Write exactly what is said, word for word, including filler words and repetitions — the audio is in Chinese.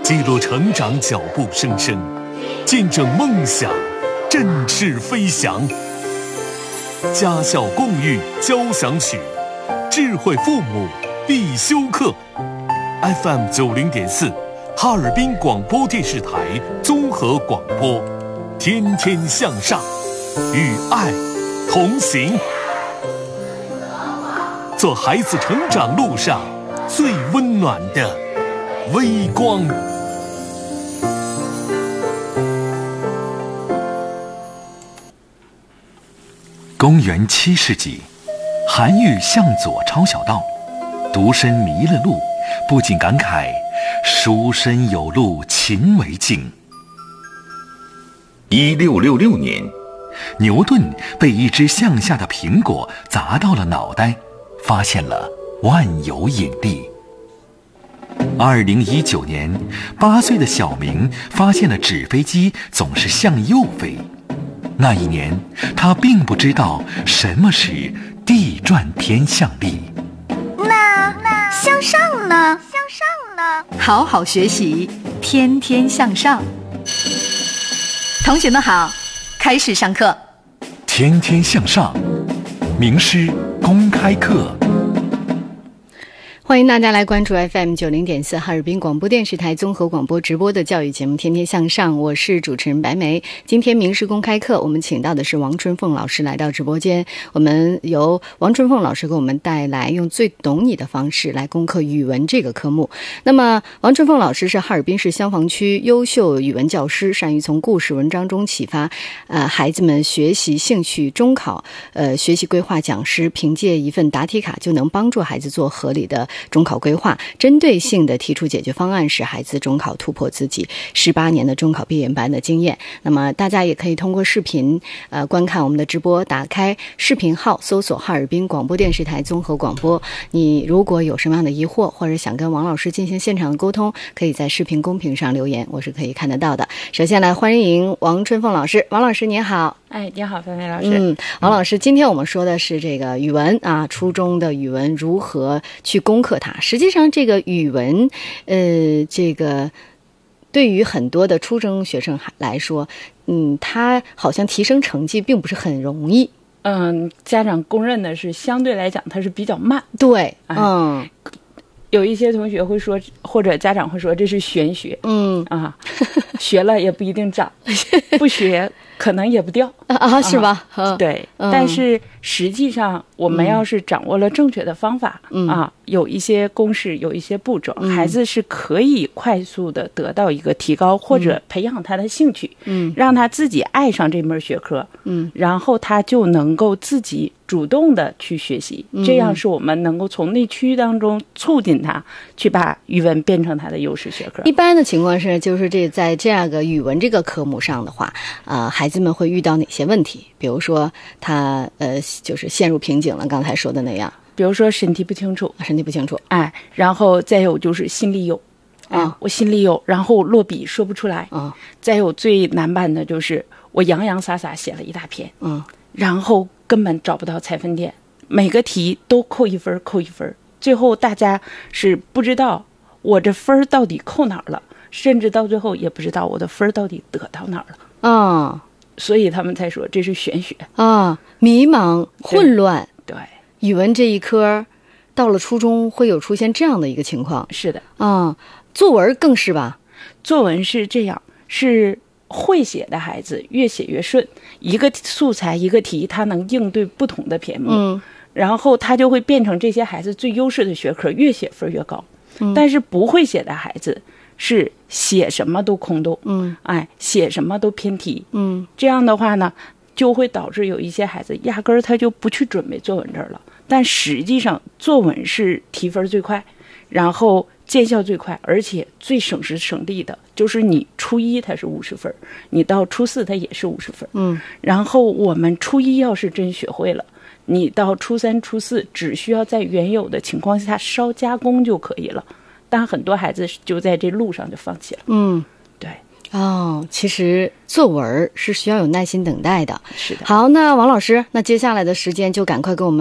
记录成长脚步声声，见证梦想振翅飞翔。家校共育交响曲，智慧父母必修课。F M 九零点四，哈尔滨广播电视台综合广播，天天向上，与爱同行，做孩子成长路上最温暖的微光。 公元七世纪，韩愈向左抄小道，独身迷了路，不禁感慨书生有路勤为径。 一六六六年， 牛顿被一只向下的苹果砸到了脑袋，发现了万有引力。二零一九年，八岁的小明发现了纸飞机总是向右飞。那一年，他并不知道什么是地转偏向力。 那向上呢？向上呢？ 好好学习，天天向上。同学们好，开始上课。 天天向上，名师公开课。 欢迎大家来关注 F M 九零点四哈尔滨广播电视台综合广播直播的教育节目《天天向上》，我是主持人白梅。今天名师公开课，我们请到的是王春凤老师来到直播间，我们由王春凤老师给我们带来用最懂你的方式来攻克语文这个科目。那么，王春凤老师是哈尔滨市香坊区优秀语文教师，善于从故事文章中启发呃孩子们学习兴趣。中考呃学习规划讲师，凭借一份答题卡就能帮助孩子做合理的中考规划，针对性的提出解决方案，使孩子中考突破自己十八年的中考闭眼班的经验。那么大家也可以通过视频呃观看我们的直播，打开视频号搜索哈尔滨广播电视台综合广播。你如果有什么样的疑惑，或者想跟王老师进行现场的沟通，可以在视频公屏上留言，我是可以看得到的。首先来欢迎王春凤老师。王老师您好。 哎，你好，菲菲老师。 嗯，王老师，今天我们说的是这个语文啊，初中的语文如何去攻克它。实际上，这个语文，呃，这个对于很多的初中学生来说，嗯，他好像提升成绩并不是很容易。 嗯，家长公认的是相对来讲，它是比较慢。 对， 哎、 嗯。 有一些同学会说，或者家长会说这是玄学， 嗯啊，学了也不一定长，不学可能也不掉啊，是吧？ 啊、对、嗯，但是实际上我们要是掌握了正确的方法、嗯、啊，有一些公式，有一些步骤、嗯，孩子是可以快速的得到一个提高，或者培养他的兴趣，嗯，让他自己爱上这门学科，嗯，然后他就能够自己主动的去学习，这样是我们能够从内驱当中促进他去把语文变成他的优势学科。 一般的情况是，就是这在这样个语文这个科目上的话，呃，孩子们会遇到哪些问题？比如说他呃，就是陷入瓶颈了，刚才说的那样。 比如说身体不清楚， 身体不清楚， 哎，然后再有就是心里有，啊、哎，我心里有，然后落笔说不出来，啊，再有最难办的就是我洋洋洒洒写了一大篇，嗯，然后根本找不到采分点，每个题都扣一分扣一分，最后大家是不知道我这分到底扣哪儿了，甚至到最后也不知道我的分到底得到哪儿了， 嗯， 所以他们才说这是玄学啊，迷茫混乱。 对， 语文这一科到了初中会有出现这样的一个情况。 是的啊，作文更是吧？ 作文是这样，是会写的孩子越写越顺，一个素材一个题他能应对不同的篇目，嗯，然后他就会变成这些孩子最优势的学科，越写分越高，嗯，但是不会写的孩子是写什么都空洞，嗯，哎，写什么都偏题，嗯，这样的话呢就会导致有一些孩子压根儿他就不去准备作文这儿了，但实际上作文是提分最快，然后见效最快，而且最省时省力的，就是你初一它是五十分，你到初四它也是五十分，嗯，然后我们初一要是真学会了，你到初三初四只需要在原有的情况下稍加工就可以了，但很多孩子就在这路上就放弃了，嗯，对。 哦，其实作文是需要有耐心等待的。 是的。 好，那王老师，那接下来的时间就赶快给我们